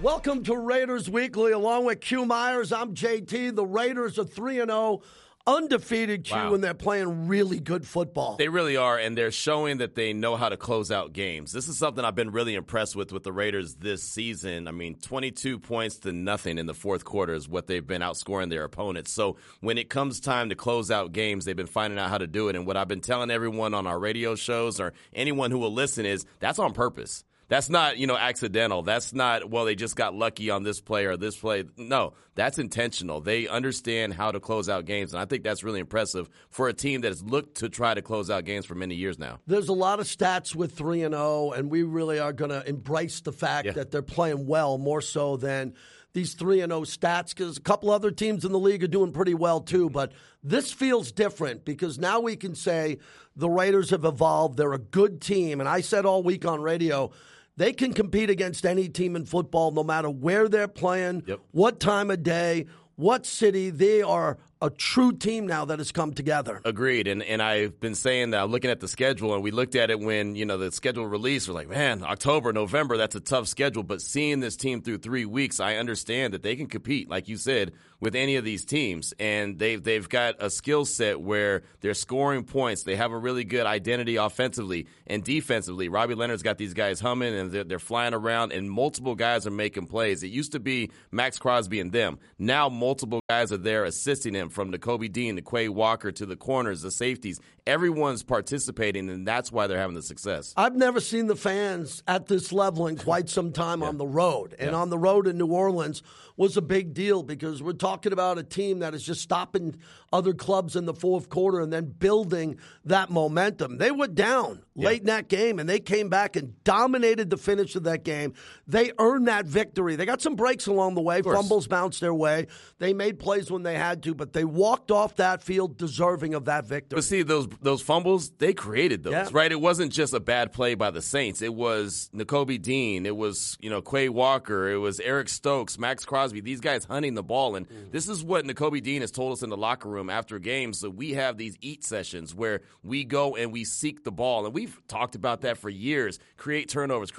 Welcome to Raiders Weekly. Along with Q Myers, I'm JT. The Raiders are 3-0, undefeated, Q, Wow. and they're playing really good football. They really are, and they're showing that they know how to close out games. This is something I've been really impressed with the Raiders this season. I mean, 22 points to nothing in the fourth quarter is what they've been outscoring their opponents. So when it comes time to close out games, they've been finding out how to do it. And what I've been telling everyone on our radio shows or anyone who will listen is that's on purpose. That's not, accidental. That's not, well, they just got lucky on this play or this play. No, that's intentional. They understand how to close out games, and I think that's really impressive for a team that has looked to try to close out games for many years now. There's a lot of stats with 3-0, and we really are going to embrace the fact that they're playing well more so than these 3-0 stats, because a couple other teams in the league are doing pretty well too. But this feels different because now we can say the Raiders have evolved. They're a good team, and I said all week on radio, they can compete against any team in football no matter where they're playing, what time of day, what city. They are a true team now that has come together. Agreed. And I've been saying that, looking at the schedule, and we looked at it when, the schedule released. We're like, man, October, November, that's a tough schedule. But seeing this team through 3 weeks, I understand that they can compete, like you said, with any of these teams. And they've got a skill set where they're scoring points. They have a really good identity offensively and defensively. Robbie Leonard's got these guys humming, and they're flying around, and multiple guys are making plays. It used to be Max Crosby and them. Now multiple guys are there assisting him, from Nakobe Dean to Quay Walker to the corners, the safeties. Everyone's participating, and that's why they're having the success. I've never seen the fans at this level in quite some time on the road. And on the road in New Orleans was a big deal because we're talking about a team that is just stopping other clubs in the fourth quarter and then building that momentum. They were down late in that game, and they came back and dominated the finish of that game. They earned that victory. They got some breaks along the way. Fumbles bounced their way. They made plays when they had to, but they walked off that field deserving of that victory. But see, those fumbles, they created those, right? It wasn't just a bad play by the Saints. It was Nakobe Dean. It was, Quay Walker. It was Eric Stokes, Max Crosby. These guys hunting the ball. And this is what Nakobe Dean has told us in the locker room after games. So we have these eat sessions where we go and we seek the ball. And we've talked about that for years. Create turnovers.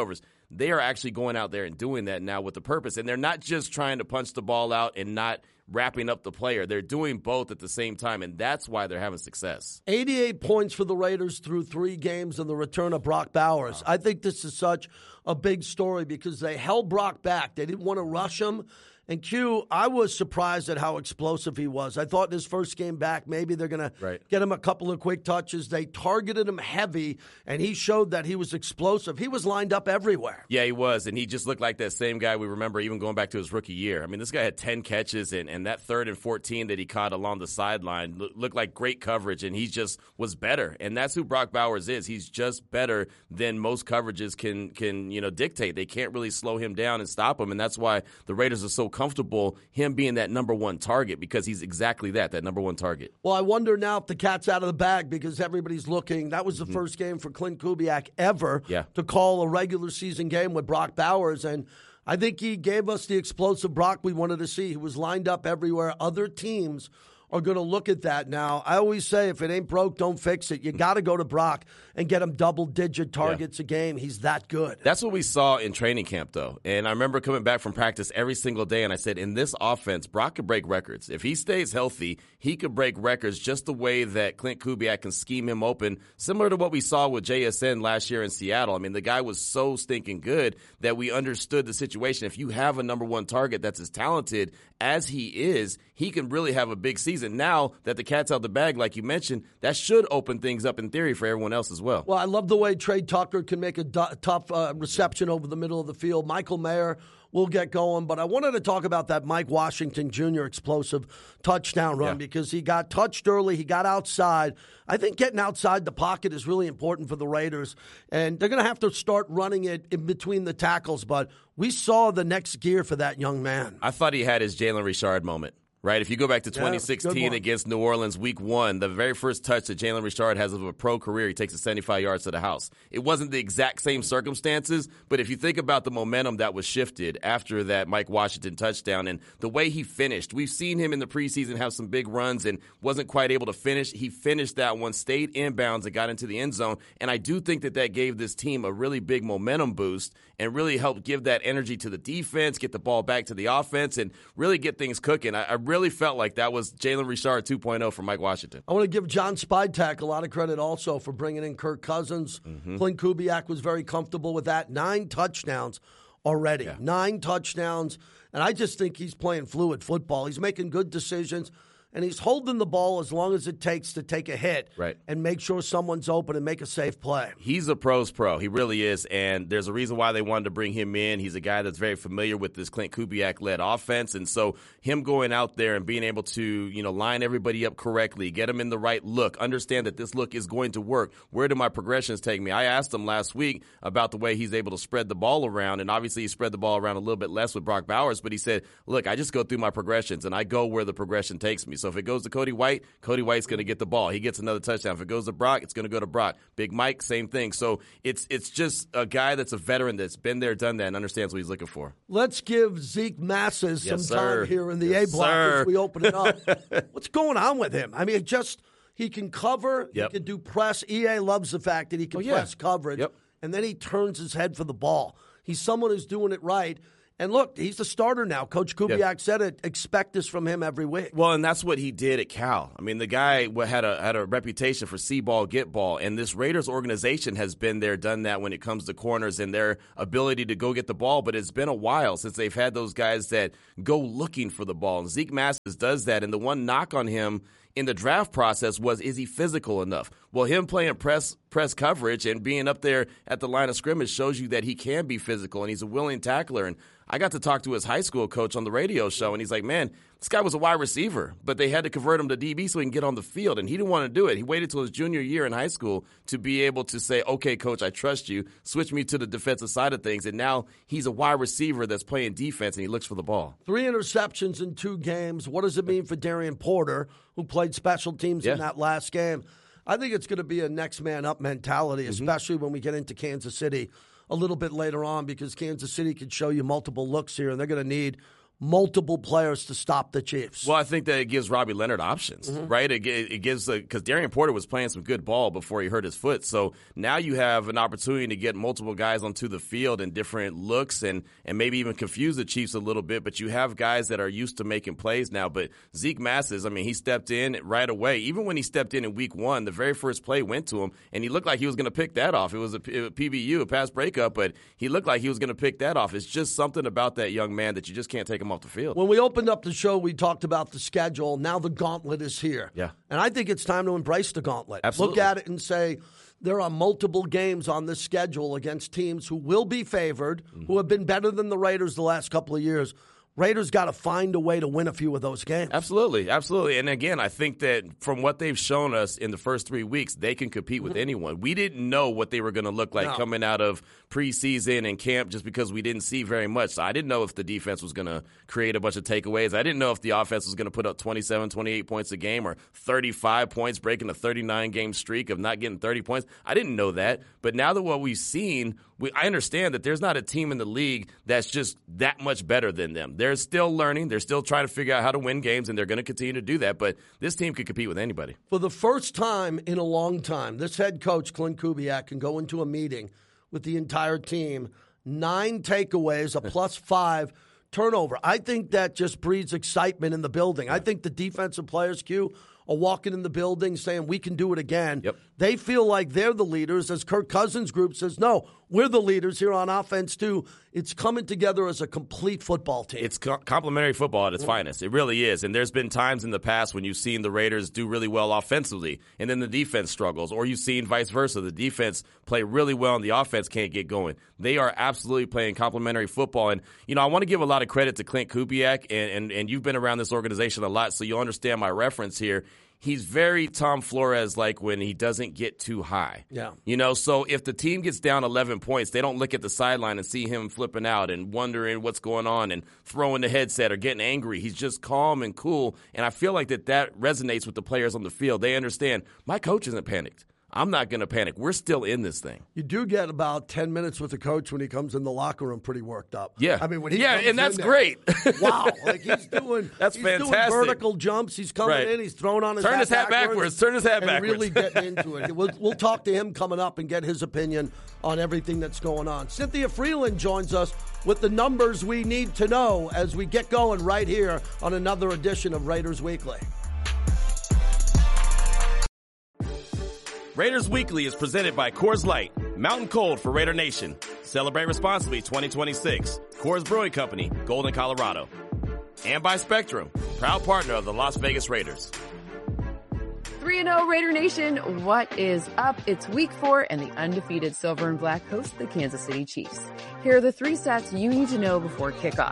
They are actually going out there and doing that now with a purpose. And they're not just trying to punch the ball out and not wrapping up the player. They're doing both at the same time, and that's why they're having success. 88 points for the Raiders through 3 games and the return of Brock Bowers. I think this is such a big story because they held Brock back. They didn't want to rush him. And Q, I was surprised at how explosive he was. I thought in his first game back, maybe they're going to get him a couple of quick touches. They targeted him heavy, and he showed that he was explosive. He was lined up everywhere. Yeah, he was, and he just looked like that same guy we remember even going back to his rookie year. I mean, this guy had 10 catches, and that 3rd and 14 that he caught along the sideline looked like great coverage, and he just was better. And that's who Brock Bowers is. He's just better than most coverages can dictate. They can't really slow him down and stop him, and that's why the Raiders are so comfortable him being that number one target, because he's exactly that number one target. Well, I wonder now if the cat's out of the bag because everybody's looking. That was the first game for Clint Kubiak ever to call a regular season game with Brock Bowers, and I think he gave us the explosive Brock we wanted to see. He was lined up everywhere. Other teams are going to look at that now. I always say if it ain't broke, don't fix it. You got to go to Brock and get him double-digit targets a game. He's that good. That's what we saw in training camp, though. And I remember coming back from practice every single day, and I said, in this offense, Brock could break records. If he stays healthy, he could break records just the way that Clint Kubiak can scheme him open, similar to what we saw with JSN last year in Seattle. I mean, the guy was so stinking good that we understood the situation. If you have a number one target that's as talented as he is, he can really have a big season. Now that the cat's out the bag, like you mentioned, that should open things up in theory for everyone else as well. Well, I love the way Trey Tucker can make a tough reception over the middle of the field. Michael Mayer will get going, but I wanted to talk about that Mike Washington Jr. explosive touchdown run because he got touched early, he got outside. I think getting outside the pocket is really important for the Raiders, and they're going to have to start running it in between the tackles, but we saw the next gear for that young man. I thought he had his Jalen Richard moment. Right, if you go back to 2016 against New Orleans, Week 1, the very first touch that Jalen Richard has of a pro career, he takes it 75 yards to the house. It wasn't the exact same circumstances, but if you think about the momentum that was shifted after that Mike Washington touchdown and the way he finished, we've seen him in the preseason have some big runs and wasn't quite able to finish. He finished that one, stayed inbounds, and got into the end zone, and I do think that gave this team a really big momentum boost and really helped give that energy to the defense, get the ball back to the offense, and really get things cooking. I really felt like that was Jalen Richard 2.0 for Mike Washington. I want to give John Spytek a lot of credit also for bringing in Kirk Cousins. Clint Kubiak was very comfortable with that. 9 touchdowns already. Yeah. 9 touchdowns. And I just think he's playing fluid football. He's making good decisions. And he's holding the ball as long as it takes to take a hit and make sure someone's open and make a safe play. He's a pro's pro. He really is. And there's a reason why they wanted to bring him in. He's a guy that's very familiar with this Clint Kubiak-led offense. And so him going out there and being able to, line everybody up correctly, get them in the right look, understand that this look is going to work. Where do my progressions take me? I asked him last week about the way he's able to spread the ball around. And obviously he spread the ball around a little bit less with Brock Bowers. But he said, look, I just go through my progressions and I go where the progression takes me. So if it goes to Cody White's going to get the ball. He gets another touchdown. If it goes to Brock, it's going to go to Brock. Big Mike, same thing. So it's just a guy that's a veteran that's been there, done that, and understands what he's looking for. Let's give Zeke Massis some time here in the A-block as we open it up. What's going on with him? I mean, he can cover. He can do press. EA loves the fact that he can press coverage. And then he turns his head for the ball. He's someone who's doing it right. And look, he's the starter now. Coach Kubiak said it. Expect this from him every week. Well, and that's what he did at Cal. I mean, the guy had a reputation for see ball, get ball. And this Raiders organization has been there, done that when it comes to corners and their ability to go get the ball. But it's been a while since they've had those guys that go looking for the ball. And Zeke Massis does that. And the one knock on him in the draft process was, is he physical enough? Well, him playing press coverage and being up there at the line of scrimmage shows you that he can be physical and he's a willing tackler. And I got to talk to his high school coach on the radio show, and he's like, man, this guy was a wide receiver, but they had to convert him to DB so he can get on the field, and he didn't want to do it. He waited till his junior year in high school to be able to say, okay, coach, I trust you. Switch me to the defensive side of things, and now he's a wide receiver that's playing defense, and he looks for the ball. 3 interceptions in 2 games. What does it mean for Darian Porter, who played special teams in that last game? I think it's going to be a next man up mentality, especially when we get into Kansas City a little bit later on, because Kansas City could show you multiple looks here, and they're going to need multiple players to stop the Chiefs. Well, I think that it gives Robbie Leonard options, right? It gives because Darian Porter was playing some good ball before he hurt his foot. So now you have an opportunity to get multiple guys onto the field in different looks and maybe even confuse the Chiefs a little bit. But you have guys that are used to making plays now. But Zeke Massis, I mean, he stepped in right away. Even when he stepped in Week 1, the very first play went to him, and he looked like he was going to pick that off. It was a PBU, a pass breakup, but he looked like he was going to pick that off. It's just something about that young man that you just can't take him off the field. When we opened up the show, we talked about the schedule. Now the gauntlet is here. Yeah. And I think it's time to embrace the gauntlet. Absolutely. Look at it and say, there are multiple games on this schedule against teams who will be favored, who have been better than the Raiders the last couple of years. Raiders got to find a way to win a few of those games. Absolutely, absolutely. And again, I think that from what they've shown us in the first 3 weeks, they can compete with anyone. We didn't know what they were going to look like coming out of preseason and camp just because we didn't see very much. So I didn't know if the defense was going to create a bunch of takeaways. I didn't know if the offense was going to put up 27, 28 points a game or 35 points, breaking a 39-game streak of not getting 30 points. I didn't know that. But now that what we've seen, I understand that there's not a team in the league that's just that much better than them. They're still learning. They're still trying to figure out how to win games, and they're going to continue to do that. But this team could compete with anybody. For the first time in a long time, this head coach, Clint Kubiak, can go into a meeting with the entire team, 9 takeaways, a +5 turnover. I think that just breeds excitement in the building. I think the defensive players, Q, are walking in the building saying, we can do it again. Yep. They feel like they're the leaders, as Kirk Cousins' group says, no, we're the leaders here on offense, too. It's coming together as a complete football team. It's complementary football at its finest. It really is. And there's been times in the past when you've seen the Raiders do really well offensively, and then the defense struggles, or you've seen vice versa. The defense play really well, and the offense can't get going. They are absolutely playing complementary football. And, I want to give a lot of credit to Clint Kubiak, and you've been around this organization a lot, so you'll understand my reference here. he's very Tom Flores like when he doesn't get too high. Yeah. So if the team gets down 11 points, they don't look at the sideline and see him flipping out and wondering what's going on and throwing the headset or getting angry. He's just calm and cool, and I feel like that resonates with the players on the field. They understand, my coach isn't panicked. I'm not going to panic. We're still in this thing. You do get about 10 minutes with the coach when he comes in the locker room pretty worked up. Yeah. I mean, when he and that's great. Wow. Like he's doing fantastic. Doing vertical jumps. He's coming in. He's throwing on his Turn his hat backwards. Turn his hat backwards. Really getting into it. We'll talk to him coming up and get his opinion on everything that's going on. Cynthia Freeland joins us with the numbers we need to know as we get going right here on another edition of Raiders Weekly. Raiders Weekly is presented by Coors Light, Mountain Cold for Raider Nation. Celebrate responsibly 2026. Coors Brewing Company, Golden, Colorado. And by Spectrum, proud partner of the Las Vegas Raiders. 3-0 Raider Nation, what is up? It's week 4 and the undefeated Silver and Black host the Kansas City Chiefs. Here are the 3 stats you need to know before kickoff.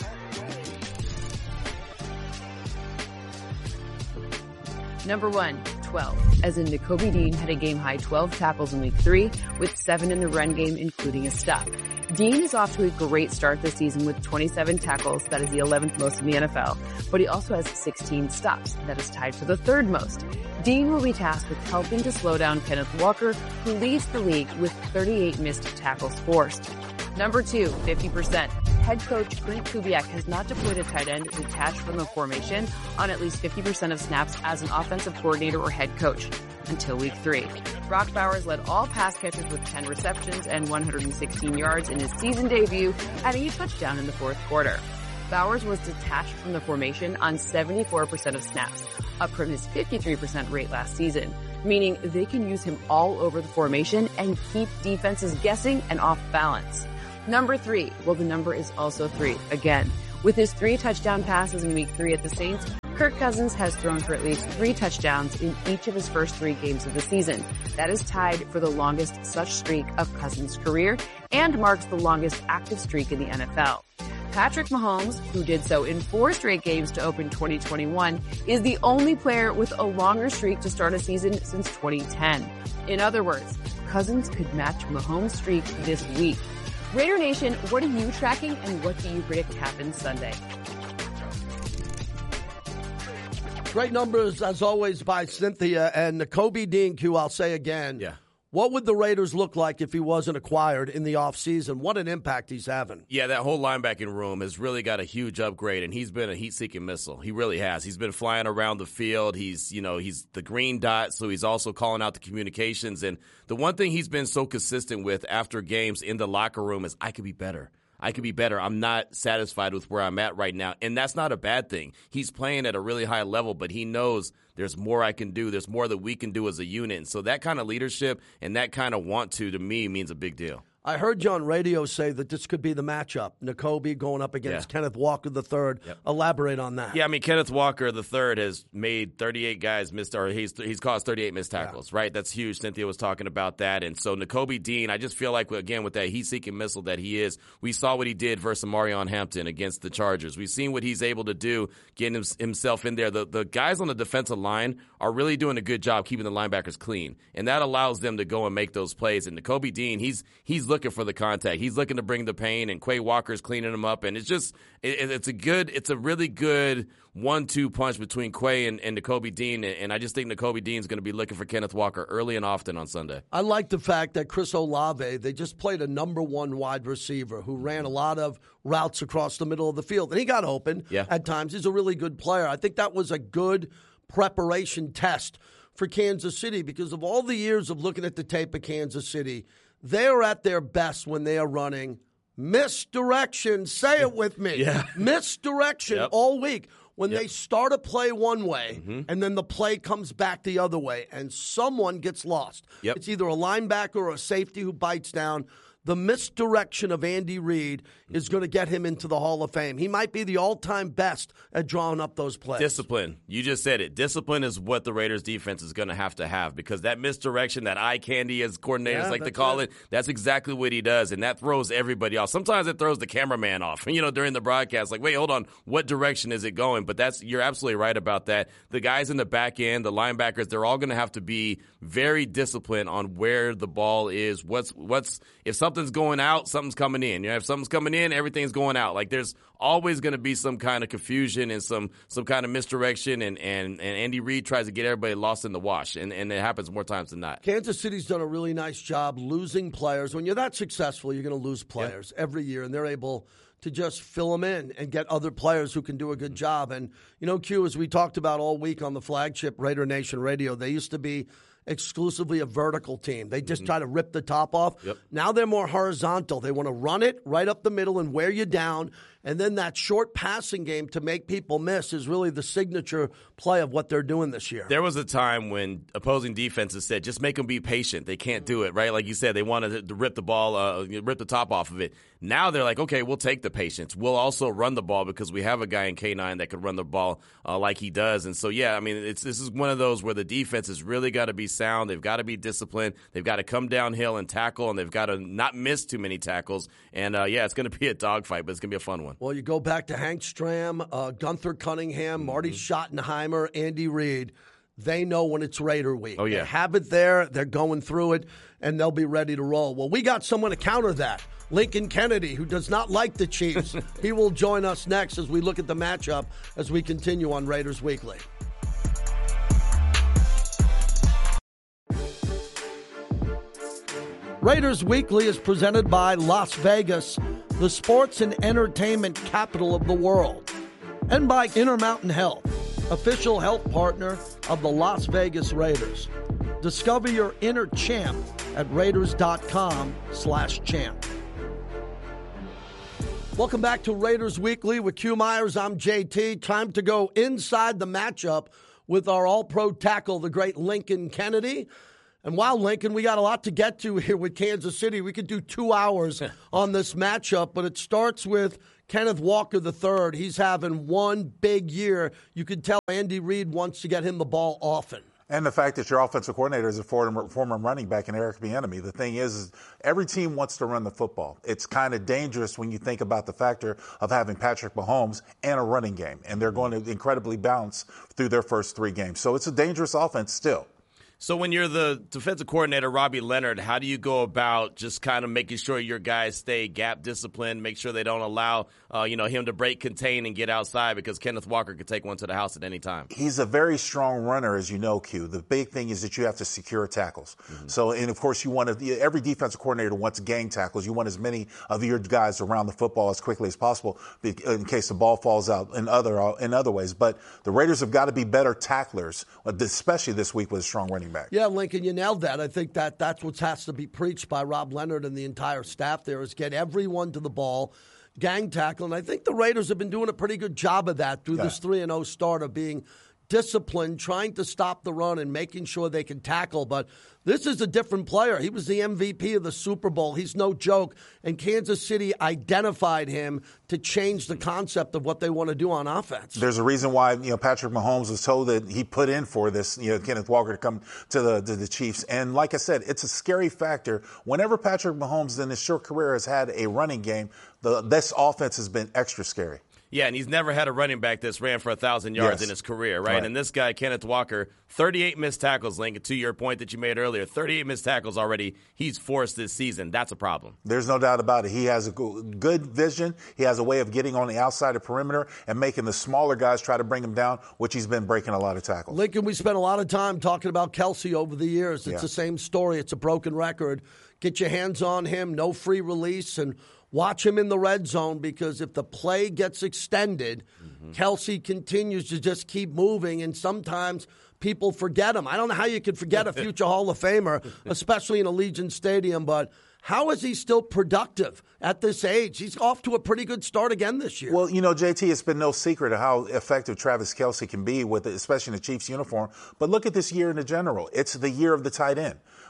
Number 1, 12, as in Nakobe Dean had a game-high 12 tackles in week 3, with 7 in the run game, including a stop. Dean is off to a great start this season with 27 tackles, that is the 11th most in the NFL, but he also has 16 stops, that is tied for the 3rd most. Dean will be tasked with helping to slow down Kenneth Walker, who leads the league with 38 missed tackles forced. Number 2, 50%. Head coach Clint Kubiak has not deployed a tight end detached from the formation on at least 50% of snaps as an offensive coordinator or head coach until week 3. Brock Bowers led all pass catchers with 10 receptions and 116 yards in his season debut, adding a touchdown in the 4th quarter. Bowers was detached from the formation on 74% of snaps, up from his 53% rate last season, meaning they can use him all over the formation and keep defenses guessing and off balance. Number 3, well, the number is also 3 again. With his 3 touchdown passes in week 3 at the Saints, Kirk Cousins has thrown for at least 3 touchdowns in each of his first 3 games of the season. That is tied for the longest such streak of Cousins' career and marks the longest active streak in the NFL. Patrick Mahomes, who did so in 4 straight games to open 2021, is the only player with a longer streak to start a season since 2010. In other words, Cousins could match Mahomes' streak this week. Raider Nation, what are you tracking and what do you predict happens Sunday? Great numbers, as always, by Cynthia. And Nakobe Dean, Q, I'll say again. Yeah. What would the Raiders look like if he wasn't acquired in the offseason? What an impact he's having. Yeah, that whole linebacking room has really got a huge upgrade, and he's been a heat-seeking missile. He really has. He's been flying around the field. He's the green dot, so he's also calling out the communications. And the one thing he's been so consistent with after games in the locker room is, I could be better. I could be better. I'm not satisfied with where I'm at right now. And that's not a bad thing. He's playing at a really high level, but he knows there's more I can do. There's more that we can do as a unit. And so that kind of leadership and that kind of want to me, means a big deal. I heard you on radio say that this could be the matchup. Nakobe going up against Kenneth Walker III. Yep. Elaborate on that. Yeah, I mean, Kenneth Walker III has made 38 guys miss, or he's caused 38 missed tackles, right? That's huge. Cynthia was talking about that. And so Nakobe Dean, I just feel like, again, with that heat-seeking missile that he is, we saw what he did versus Marion Hampton against the Chargers. We've seen what he's able to do, getting himself in there. The guys on the defensive line are really doing a good job keeping the linebackers clean, and that allows them to go and make those plays. And Nakobe Dean, he's looking for the contact. He's looking to bring the pain, and Quay Walker's cleaning him up. And it's just it's a really good 1-2 punch between Quay and Nakobe Dean. And I just think Nakobe Dean's going to be looking for Kenneth Walker early and often on Sunday. I like the fact that Chris Olave, they just played a number 1 wide receiver who ran a lot of routes across the middle of the field, and he got open at times. He's a really good player. I think that was a good preparation test for Kansas City because of all the years of looking at the tape of Kansas City. They are at their best when they are running misdirection. Say it with me. Misdirection all week. When they start a play one way and then the play comes back the other way and someone gets lost. It's either a linebacker or a safety who bites down. the misdirection of Andy Reid is going to get him into the Hall of Fame. He might be the all-time best at drawing up those plays. Discipline. You just said it. Discipline is what the Raiders defense is going to have because that misdirection, that eye candy, as coordinators like to call it, that's exactly what he does, and that throws everybody off. Sometimes it throws the cameraman off, during the broadcast. Like, wait, hold on, what direction is it going? But you're absolutely right about that. The guys in the back end, the linebackers, they're all going to have to be very disciplined on where the ball is. If something's going out, something's coming in. If something's coming in, everything's going out. Like, there's always going to be some kind of confusion and some kind of misdirection, and Andy Reid tries to get everybody lost in the wash, and it happens more times than not. Kansas City's done a really nice job losing players. When you're that successful, you're going to lose players every year, and they're able to just fill them in and get other players who can do a good job. And, Q, as we talked about all week on the flagship Raider Nation Radio, they used to be exclusively a vertical team. They just try to rip the top off. Yep. Now they're more horizontal. They want to run it right up the middle and wear you down. And then that short passing game to make people miss is really the signature play of what they're doing this year. There was a time when opposing defenses said, just make them be patient. They can't do it, right? Like you said, they wanted to rip the ball, rip the top off of it. Now they're like, okay, we'll take the patience. We'll also run the ball because we have a guy in K9 that could run the ball like he does. And so, this is one of those where the defense has really got to be sound. They've got to be disciplined. They've got to come downhill and tackle, and they've got to not miss too many tackles. And, it's going to be a dogfight, but it's going to be a fun one. Well, you go back to Hank Stram, Gunther Cunningham, Marty Schottenheimer, Andy Reid. They know when it's Raider week. Oh, yeah. They have it there. They're going through it, and they'll be ready to roll. Well, we got someone to counter that. Lincoln Kennedy, who does not like the Chiefs. He will join us next as we look at the matchup as we continue on Raiders Weekly. Raiders Weekly is presented by Las Vegas, the sports and entertainment capital of the world, and by Intermountain Health, official health partner of the Las Vegas Raiders. Discover your inner champ at Raiders.com/champ. Welcome back to Raiders Weekly with Q Myers. I'm JT. Time to go inside the matchup with our all-pro tackle, the great Lincoln Kennedy. And wow, Lincoln, we got a lot to get to here with Kansas City. We could do 2 hours on this matchup, but it starts with Kenneth Walker III. He's having one big year. You could tell Andy Reid wants to get him the ball often. And the fact that your offensive coordinator is a former running back in Eric Bieniemy. The thing is every team wants to run the football. It's kind of dangerous when you think about the factor of having Patrick Mahomes and a running game. And they're going to incredibly balance through their first 3 games. So it's a dangerous offense still. So when you're the defensive coordinator, Robbie Leonard, how do you go about just kind of making sure your guys stay gap disciplined, make sure they don't allow him to break, contain, and get outside because Kenneth Walker could take one to the house at any time? He's a very strong runner, as you know, Q. The big thing is that you have to secure tackles. So, and of course, every defensive coordinator wants gang tackles. You want as many of your guys around the football as quickly as possible in case the ball falls out in other ways. But the Raiders have got to be better tacklers, especially this week with a strong running back. Yeah, Lincoln, you nailed that. I think that's what has to be preached by Rob Leonard and the entire staff there is get everyone to the ball, gang tackle. And I think the Raiders have been doing a pretty good job of that through this 3-0 start of being disciplined, trying to stop the run and making sure they can tackle. But this is a different player. He was the MVP of the Super Bowl. He's no joke. And Kansas City identified him to change the concept of what they want to do on offense. There's a reason why, Patrick Mahomes was told that he put in for this, Kenneth Walker to come to the Chiefs. And like I said, it's a scary factor. Whenever Patrick Mahomes in his short career has had a running game, this offense has been extra scary. Yeah, and he's never had a running back that's ran for 1,000 yards in his career, right? And this guy, Kenneth Walker, 38 missed tackles, Lincoln, to your point that you made earlier. 38 missed tackles already he's forced this season. That's a problem. There's no doubt about it. He has a good vision. He has a way of getting on the outside of perimeter and making the smaller guys try to bring him down, which he's been breaking a lot of tackles. Lincoln, we spent a lot of time talking about Kelce over the years. It's the same story. It's a broken record. Get your hands on him, no free release, and watch him in the red zone because if the play gets extended, Kelce continues to just keep moving, and sometimes people forget him. I don't know how you could forget a future Hall of Famer, especially in Allegiant Stadium, but how is he still productive at this age? He's off to a pretty good start again this year. Well, JT, it's been no secret of how effective Travis Kelce can be, especially in the Chiefs uniform. But look at this year in general. It's the year of the tight end.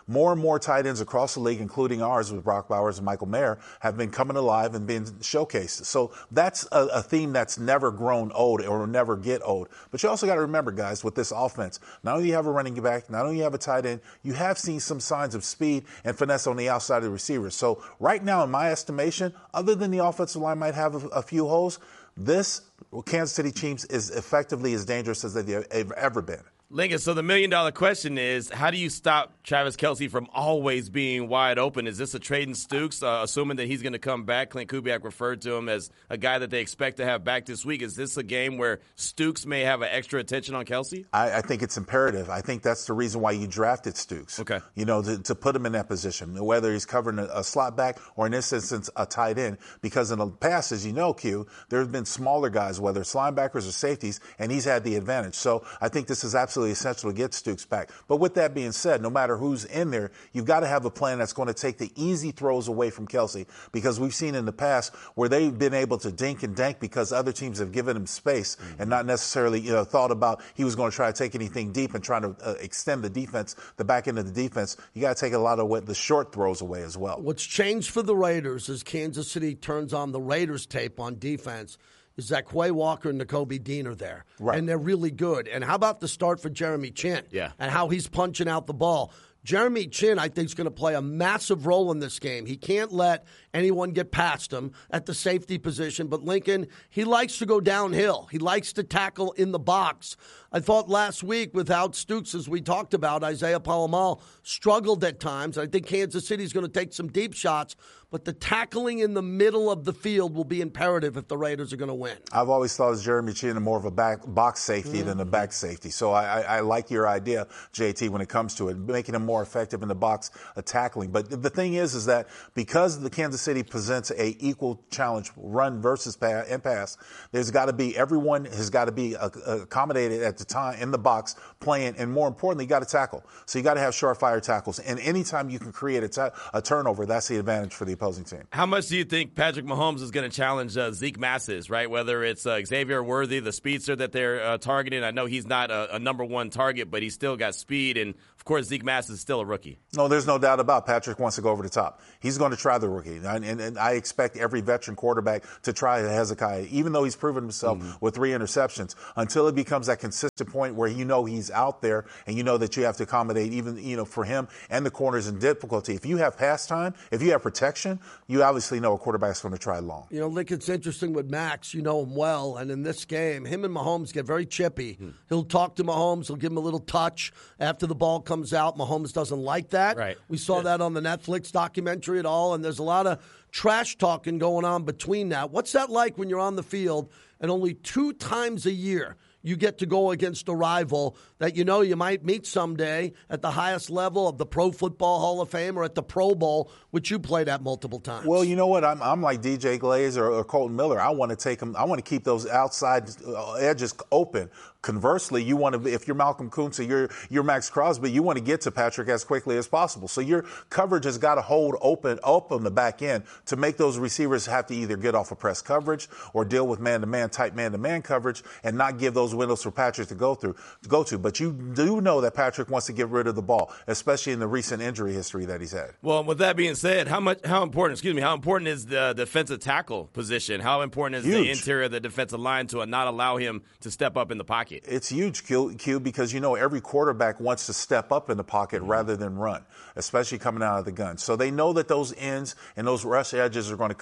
more and more tight ends across the league, including ours with Brock Bowers and Michael Mayer, have been coming alive and being showcased. So that's a theme that's never grown old or will never get old. But you also got to remember, guys, with this offense, not only do you have a running back, not only do you have a tight end, you have seen some signs of speed and finesse on the outside of the receivers. So right now, in my estimation, other than the offensive line might have a few holes, this Kansas City Chiefs is effectively as dangerous as they've ever been. Lincoln, so the $1 million question is, how do you stop Travis Kelce from always being wide open? Is this a trade in Stooks, assuming that he's going to come back? Clint Kubiak referred to him as a guy that they expect to have back this week. Is this a game where Stooks may have an extra attention on Kelce? I think it's imperative. I think that's the reason why you drafted Stooks. Okay. You know, to put him in that position, whether he's covering a slot back or in this instance a tight end. Because in the past, as you know, Q, there have been smaller guys, whether it's linebackers or safeties, and he's had the advantage. So I think this is absolutely essential to get Stooks back. But with that being said, no matter who's in there, you've got to have a plan that's going to take the easy throws away from Kelce, because we've seen in the past where they've been able to dink and dank because other teams have given him space and not necessarily thought about he was going to try to take anything deep and trying to extend the defense, the back end of the defense. You got to take a lot of the short throws away as well. What's changed for the Raiders as Kansas City turns on the Raiders tape on defense is that Quay Walker and Nakobe Dean are there. Right. And they're really good. And how about the start for Jeremy Chin? Yeah. And how he's punching out the ball. Jeremy Chin, I think, is going to play a massive role in this game. He can't let anyone get past him at the safety position. But Lincoln, he likes to go downhill. He likes to tackle in the box. I thought last week without Stooks, as we talked about, Isaiah Palomal struggled at times. I think Kansas City's going to take some deep shots. But the tackling in the middle of the field will be imperative if the Raiders are going to win. I've always thought of Jeremy Chin more of a box safety than a back safety. So I like your idea, JT, when it comes to it, making him more effective in the box tackling. But the thing is that because the Kansas City presents a equal challenge, run versus pass, there's got to be, everyone has got to be accommodated at the time in the box playing, and more importantly, you got to tackle. So you got to have sure-fire tackles. And anytime you can create a turnover, that's the advantage for the opposing team. How much do you think Patrick Mahomes is going to challenge Zeke Massis, right? Whether it's Xavier Worthy, the speedster that they're targeting. I know he's not a number one target, but he's still got speed. And, of course, Zeke Massis is still a rookie. No, there's no doubt about Patrick wants to go over the top. He's going to try the rookie. And I expect every veteran quarterback to try Hezekiah, even though he's proven himself with 3 interceptions, until it becomes that consistent point where he's out there and you know that you have to accommodate even, for him and the corners in difficulty. If you have pass time, if you have protection, you obviously know a quarterback's going to try long. Lincoln, it's interesting with Max. You know him well. And in this game, him and Mahomes get very chippy. He'll talk to Mahomes. He'll give him a little touch after the ball comes out. Mahomes doesn't like that. Right. We saw that on the Netflix documentary at all. And there's a lot of trash talking going on between that. What's that like when you're on the field and only 2 times a year you get to go against a rival that you might meet someday at the highest level of the Pro Football Hall of Fame or at the Pro Bowl, which you played at multiple times? Well, you know what? I'm like DJ Glaze or Colton Miller. I want to take them. I want to keep those outside edges open. Conversely, you want to, if you're Malcolm Kuntz or you're Max Crosby, you want to get to Patrick as quickly as possible. So your coverage has got to hold open up on the back end to make those receivers have to either get off of press coverage or deal with tight man-to-man coverage and not give those windows for Patrick to go to. But you do know that Patrick wants to get rid of the ball, especially in the recent injury history that he's had. Well, with that being said, how important is the defensive tackle position? How important is the interior of the defensive line to not allow him to step up in the pocket? It's huge, Q, because every quarterback wants to step up in the pocket rather than run, especially coming out of the gun. So they know that those ends and those rush edges are going to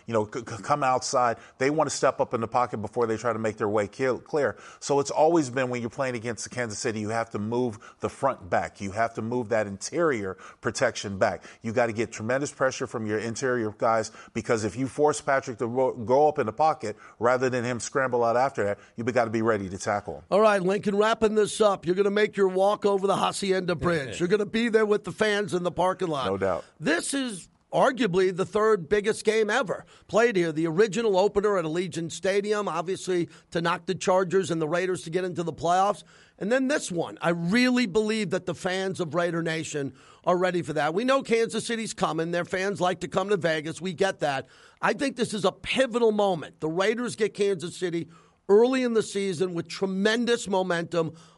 come outside. They want to step up in the pocket before they try to make their way clear. So it's always been, when you're playing against Kansas City, you have to move the front back. You have to move that interior protection back. You got to get tremendous pressure from your interior guys, because if you force Patrick to go up in the pocket rather than him scramble out after that, you've got to be ready to tackle. All right, Lincoln, wrapping this up. You're going to make your walk over the Hacienda Bridge. You're going to be there with the fans in the parking lot. No doubt. This is arguably the 3rd biggest game ever played here. The original opener at Allegiant Stadium, obviously to knock the Chargers and the Raiders to get into the playoffs. And then this one. I really believe that the fans of Raider Nation are ready for that. We know Kansas City's coming. Their fans like to come to Vegas. We get that. I think this is a pivotal moment. The Raiders get Kansas City early in the season with tremendous momentum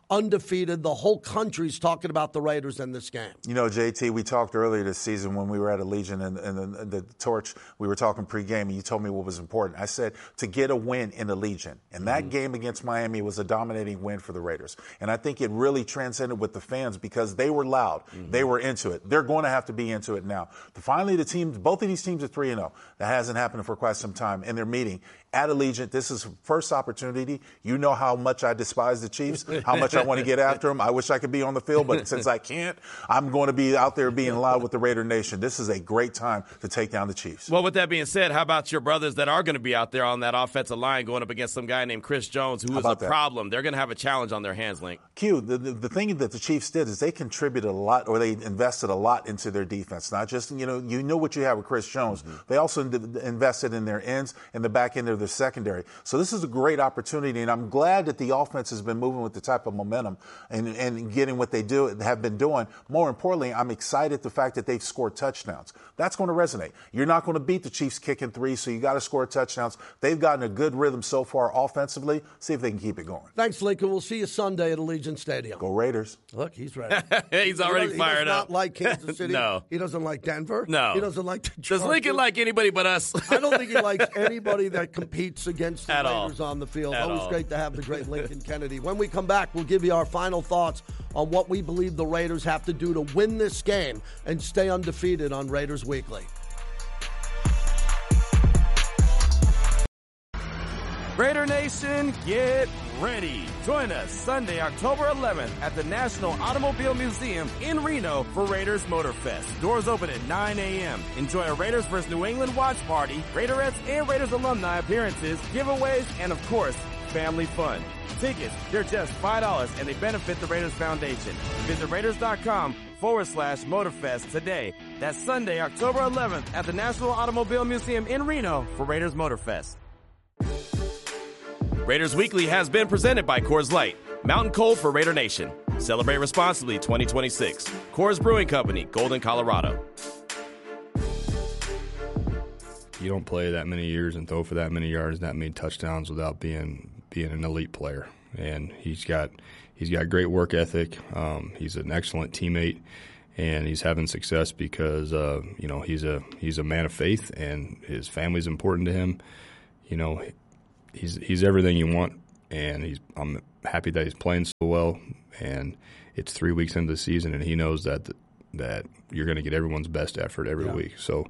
undefeated. The whole country's talking about the Raiders in this game. You know, JT, we talked earlier this season when we were at Allegiant and the Torch. We were talking pregame, and you told me what was important. I said to get a win in Allegiant. And that game against Miami was a dominating win for the Raiders. And I think it really transcended with the fans because they were loud. They were into it. They're going to have to be into it now. Finally, both of these teams are 3-0. That hasn't happened for quite some time. And they're meeting at Allegiant. This is first opportunity. You know how much I despise the Chiefs, how much I want to get after them. I wish I could be on the field, but since I can't, I'm going to be out there being loud with the Raider Nation. This is a great time to take down the Chiefs. Well, with that being said, how about your brothers that are going to be out there on that offensive line going up against some guy named Chris Jones, who is a problem? They're going to have a challenge on their hands, Link. Q, the thing that the Chiefs did is they contributed a lot, or they invested a lot into their defense. Not just, you know what you have with Chris Jones. They also invested in their ends and the back end of their secondary. So this is a great opportunity, and I'm glad that the offense has been moving with the type of momentum and getting what they have been doing. More importantly, I'm excited the fact that they've scored touchdowns. That's going to resonate. You're not going to beat the Chiefs kicking three, so you got to score touchdowns. They've gotten a good rhythm so far offensively. See if they can keep it going. Thanks, Lincoln. We'll see you Sunday at Allegiant Stadium. Go Raiders. Look, he's ready. He's already fired up. He does not like Kansas City. No. He doesn't like Denver. No. He doesn't like the Chargers. Does Lincoln like anybody but us? I don't think he likes anybody that competes against the Raiders on the field. Always great to have the great Lincoln Kennedy. When we come back, we'll give you our final thoughts on what we believe the Raiders have to do to win this game and stay undefeated on Raiders Weekly. Raider Nation, get ready. Join us Sunday, October 11th at the National Automobile Museum in Reno for Raiders Motorfest. Doors open at 9 a.m. Enjoy a Raiders vs. New England watch party, Raiderettes and Raiders alumni appearances, giveaways, and of course, family fun. Tickets, they're just $5 and they benefit the Raiders Foundation. Visit Raiders.com/Motorfest today. That's Sunday, October 11th at the National Automobile Museum in Reno for Raiders Motorfest. Raiders Weekly has been presented by Coors Light. Mountain Cold for Raider Nation. Celebrate responsibly 2026. Coors Brewing Company, Golden, Colorado. You don't play that many years and throw for that many yards, that many touchdowns without being an elite player. And he's got great work ethic. He's an excellent teammate, and he's having success because he's a man of faith, and his family's important to him. He's everything you want, and I'm happy that he's playing so well. And it's 3 weeks into the season, and he knows that you're going to get everyone's best effort every week. So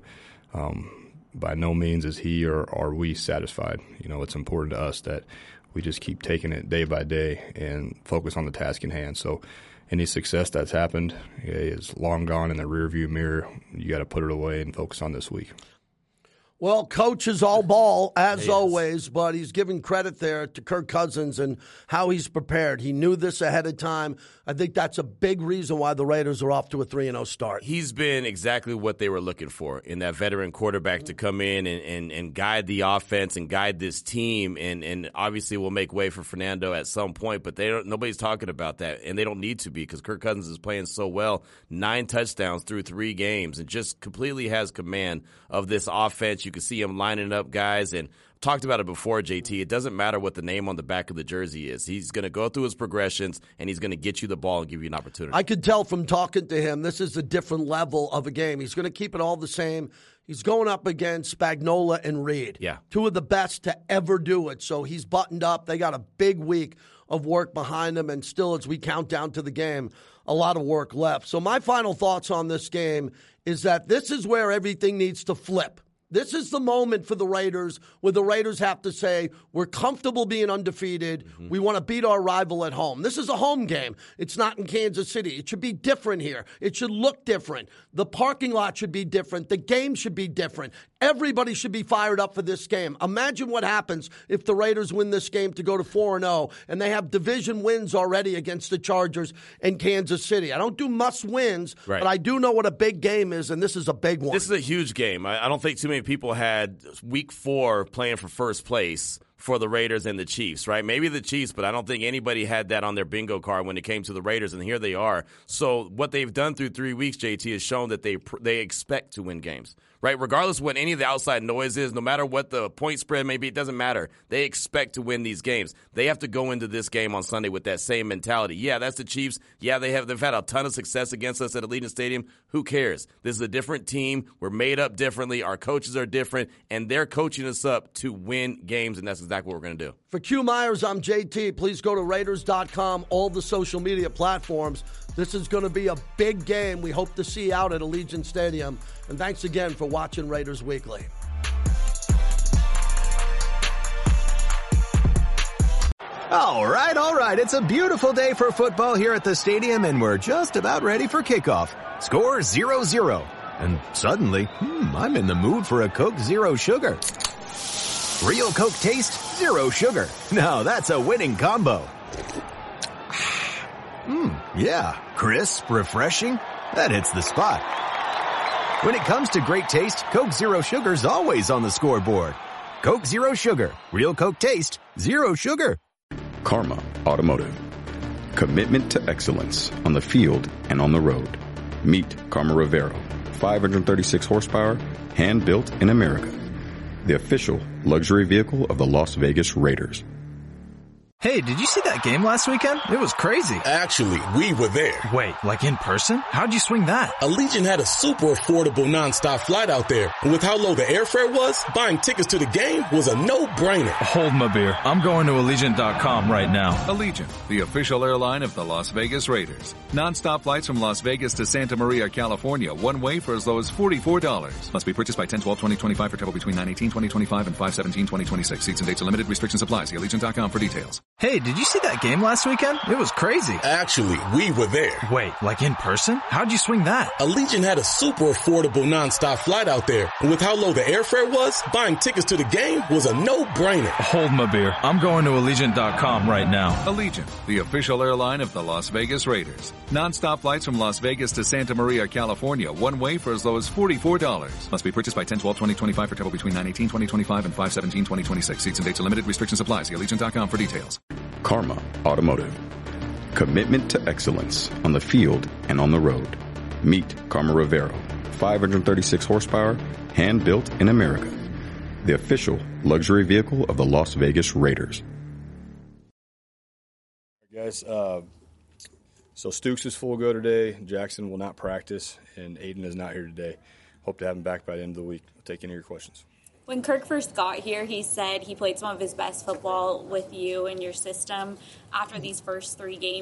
by no means is he or are we satisfied. It's important to us that we just keep taking it day by day and focus on the task in hand. So any success that's happened is long gone in the rearview mirror. You got to put it away and focus on this week. Well, Coach is all ball, as always, but he's giving credit there to Kirk Cousins and how he's prepared. He knew this ahead of time. I think that's a big reason why the Raiders are off to a 3-0 start. He's been exactly what they were looking for in that veteran quarterback to come in and guide the offense and guide this team, and obviously will make way for Fernando at some point, but nobody's talking about that, and they don't need to be because Kirk Cousins is playing so well. 9 touchdowns through 3 games and just completely has command of this offense. You can see him lining up guys, and talked about it before, JT. It doesn't matter what the name on the back of the jersey is. He's going to go through his progressions, and he's going to get you the ball and give you an opportunity. I could tell from talking to him, this is a different level of a game. He's going to keep it all the same. He's going up against Spagnuolo and Reed, 2 of the best to ever do it. So he's buttoned up. They got a big week of work behind him, and still, as we count down to the game, a lot of work left. So my final thoughts on this game is that this is where everything needs to flip. This is the moment for the Raiders where the Raiders have to say, we're comfortable being undefeated. Mm-hmm. We want to beat our rival at home. This is a home game. It's not in Kansas City. It should be different here. It should look different. The parking lot should be different. The game should be different. Everybody should be fired up for this game. Imagine what happens if the Raiders win this game to go to 4-0, and they have division wins already against the Chargers and Kansas City. I don't do must-wins, but I do know what a big game is, and this is a big one. This is a huge game. I don't think too many people had week 4 playing for first place for the Raiders and the Chiefs, right? Maybe the Chiefs, but I don't think anybody had that on their bingo card when it came to the Raiders, and here they are. So what they've done through 3 weeks, JT, has shown that they expect to win games, right? Regardless of what any of the outside noise is, no matter what the point spread may be, it doesn't matter. They expect to win these games. They have to go into this game on Sunday with that same mentality. Yeah, that's the Chiefs. Yeah, they've had a ton of success against us at Allegiant Stadium. Who cares? This is a different team. We're made up differently. Our coaches are different, and they're coaching us up to win games, and that's exactly what we're going to do. For Q Myers, I'm JT. Please go to Raiders.com, all the social media platforms. This is going to be a big game. We hope to see you out at Allegiant Stadium. And thanks again for watching Raiders Weekly. All right. It's a beautiful day for football here at the stadium, and we're just about ready for kickoff. Score 0-0. And suddenly, I'm in the mood for a Coke Zero Sugar. Real Coke taste, zero sugar. Now that's a winning combo. Yeah, crisp, refreshing. That hits the spot. When it comes to great taste, Coke Zero Sugar's always on the scoreboard. Coke Zero Sugar. Real Coke taste, zero sugar. Karma Automotive. Commitment to excellence on the field and on the road. Meet Karma Rivero. 536 horsepower, hand-built in America. The official luxury vehicle of the Las Vegas Raiders. Hey, did you see that game last weekend? It was crazy. Actually, we were there. Wait, like in person? How'd you swing that? Allegiant had a super affordable nonstop flight out there. And with how low the airfare was, buying tickets to the game was a no-brainer. Hold my beer. I'm going to Allegiant.com right now. Allegiant, the official airline of the Las Vegas Raiders. Nonstop flights from Las Vegas to Santa Maria, California, one way for as low as $44. Must be purchased by 10/12/2025 for travel between 9/18/2025 and 5/17/2026. Seats and dates are limited. Restrictions apply. See Allegiant.com for details. Hey, did you see that game last weekend? It was crazy. Actually, we were there. Wait, like in person? How'd you swing that? Allegiant had a super affordable nonstop flight out there. And with how low the airfare was, buying tickets to the game was a no-brainer. Hold my beer. I'm going to Allegiant.com right now. Allegiant, the official airline of the Las Vegas Raiders. Nonstop flights from Las Vegas to Santa Maria, California, one way for as low as $44. Must be purchased by 10/12/2025 for travel between 9/18/2025 and 5/17/2026. Seats and dates are limited. Restrictions apply. See Allegiant.com for details. Karma Automotive. Commitment to excellence on the field and on the road. Meet Karma Rivero. 536 horsepower, hand-built in America. The official luxury vehicle of the Las Vegas Raiders. Guys, so Stooks is full go today. Jackson will not practice, and Aiden is not here today. Hope to have him back by the end of the week. I'll take any of your questions. When Kirk first got here, he said he played some of his best football with you in your system. After these first 3 games,